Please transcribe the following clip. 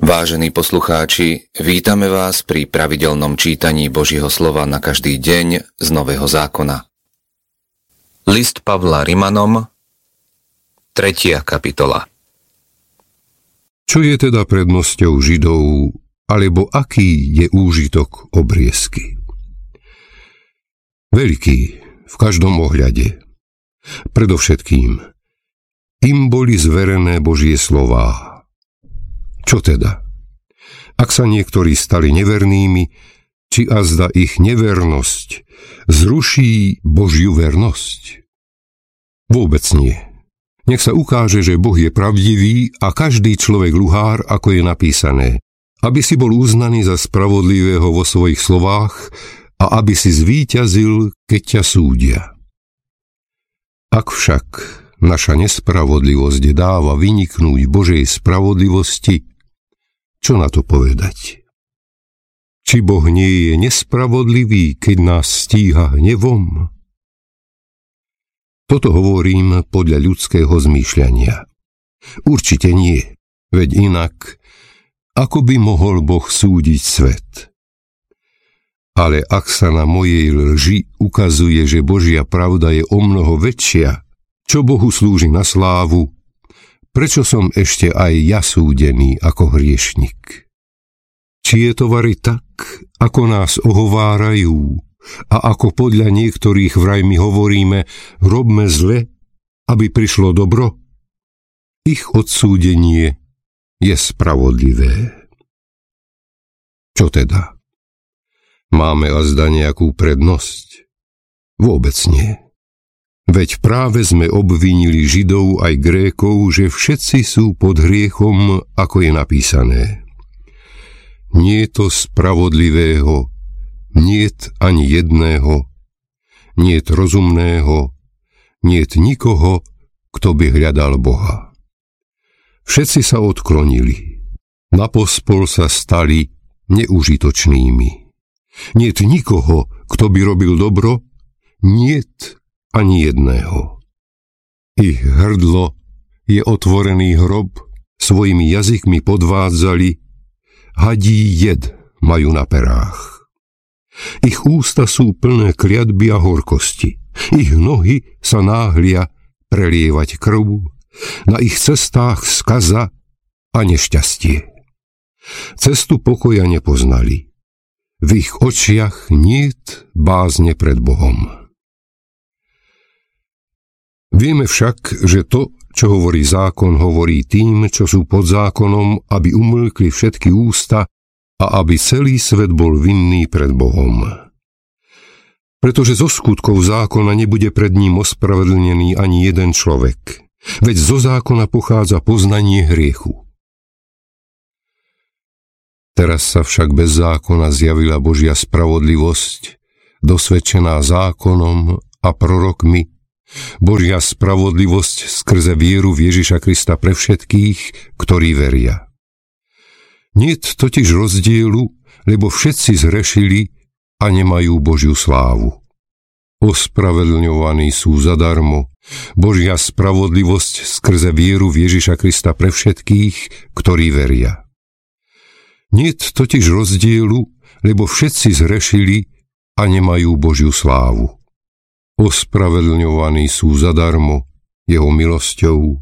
Vážení poslucháči, vítame vás pri pravidelnom čítaní Božieho slova na každý deň z Nového zákona. List Pavla Rimanom, 3. kapitola. Čo je teda prednosťou Židov, alebo aký je úžitok obriezky? Veľký, v každom ohľade. Predovšetkým, im boli zverené Božie slová. Čo teda? Ak sa niektorí stali nevernými, či azda ich nevernosť zruší Božiu vernosť? Vôbec nie. Nech sa ukáže, že Boh je pravdivý a každý človek luhár, ako je napísané, aby si bol uznaný za spravodlivého vo svojich slovách a aby si zvíťazil, keď ťa súdia. Ak však naša nespravodlivosť dáva vyniknúť Božej spravodlivosti, čo na to povedať? Či Boh nie je nespravodlivý, keď nás stíha hnevom? Toto hovorím podľa ľudského zmýšľania. Určite nie, veď inak, ako by mohol Boh súdiť svet? Ale ak sa na mojej lži ukazuje, že Božia pravda je omnoho väčšia, čo Bohu slúži na slávu, prečo som ešte aj ja súdený ako hriešnik? Či je to vari tak, ako nás ohovárajú a ako podľa niektorých vraj my hovoríme, robme zle, aby prišlo dobro? Ich odsúdenie je spravodlivé. Čo teda? Máme azda nejakú prednosť? Vôbec nie. Veď práve sme obvinili Židov aj Grékov, že všetci sú pod hriechom, ako je napísané. Nie je to spravodlivého, niet ani jedného, niet rozumného, niet nikoho, kto by hľadal Boha. Všetci sa odklonili, napospol sa stali neužitočnými. Niet nikoho, kto by robil dobro, niet ani jedného. Ich hrdlo je otvorený hrob, svojimi jazykmi podvádzali, hadí jed majú na perách. Ich ústa sú plné kliatby a horkosti, ich nohy sa náhlia prelievať krv, na ich cestách skaza a nešťastie. Cestu pokoja nepoznali, v ich očiach niet bázne pred Bohom. Vieme však, že to, čo hovorí zákon, hovorí tým, čo sú pod zákonom, aby umlkli všetky ústa a aby celý svet bol vinný pred Bohom. Pretože zo skutkov zákona nebude pred ním ospravedlnený ani jeden človek, veď zo zákona pochádza poznanie hriechu. Teraz sa však bez zákona zjavila Božia spravodlivosť, dosvedčená zákonom a prorokmi, Božia spravodlivosť skrze vieru v Ježiša Krista pre všetkých, ktorí veria. Niet totiž rozdielu, lebo všetci zhrešili a nemajú Božiu slávu. Ospravedlňovaní sú zadarmo, Božia spravodlivosť skrze vieru v Ježiša Krista pre všetkých, ktorí veria. Niet totiž rozdielu, lebo všetci zhrešili a nemajú Božiu slávu. Ospravedlňovaní sú zadarmo, jeho milosťou,